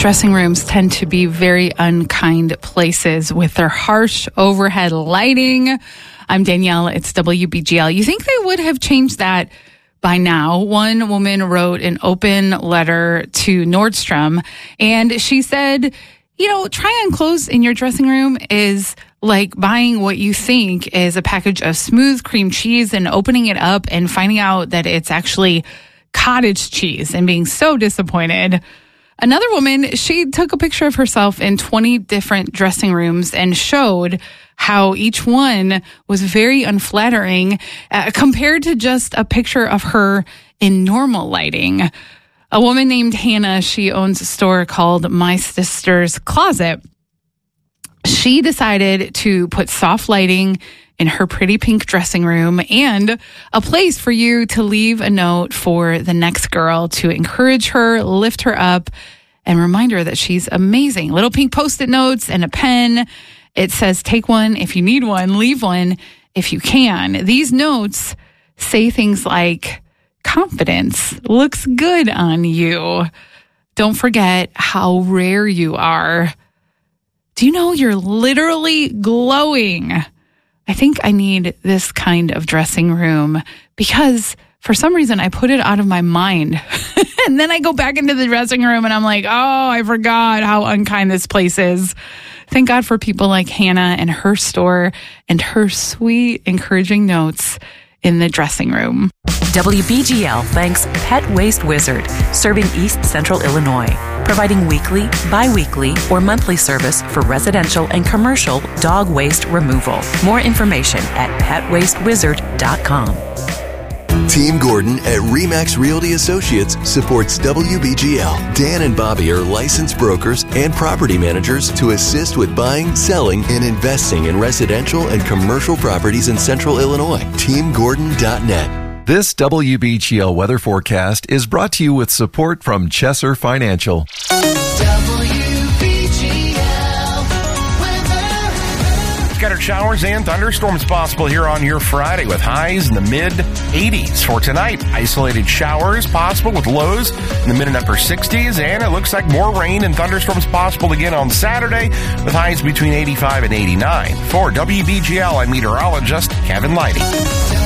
Dressing rooms tend to be very unkind places with their harsh overhead lighting. I'm Danielle. It's WBGL. You think they would have changed that by now? One woman wrote an open letter to Nordstrom, and she said, try-on clothes in your dressing room is like buying what you think is a package of smooth cream cheese and opening it up and finding out that it's actually cottage cheese and being so disappointed. Another woman, she took a picture of herself in 20 different dressing rooms and showed how each one was very unflattering compared to just a picture of her in normal lighting. A woman named Hannah, she owns a store called My Sister's Closet. She decided to put soft lighting in her pretty pink dressing room and a place for you to leave a note for the next girl to encourage her, lift her up, and remind her that she's amazing. Little pink Post-it notes and a pen. It says, take one if you need one, leave one if you can. These notes say things like, confidence looks good on you. Don't forget how rare you are. Do you know you're literally glowing? I think I need this kind of dressing room because for some reason I put it out of my mind. And then I go back into the dressing room and I'm like, oh, I forgot how unkind this place is. Thank God for people like Hannah and her store and her sweet, encouraging notes in the dressing room. WBGL thanks Pet Waste Wizard, serving East Central Illinois, providing weekly, bi-weekly, or monthly service for residential and commercial dog waste removal. More information at petwastewizard.com. Team Gordon at RE/MAX Realty Associates supports WBGL. Dan and Bobby are licensed brokers and property managers to assist with buying, selling, and investing in residential and commercial properties in Central Illinois. TeamGordon.net. This WBGL weather forecast is brought to you with support from Chesser Financial. Scattered showers and thunderstorms possible here on your Friday with highs in the mid-80s. For tonight, isolated showers possible with lows in the mid and upper 60s, and it looks like more rain and thunderstorms possible again on Saturday with highs between 85 and 89. For WBGL, I'm meteorologist Kevin Leidy.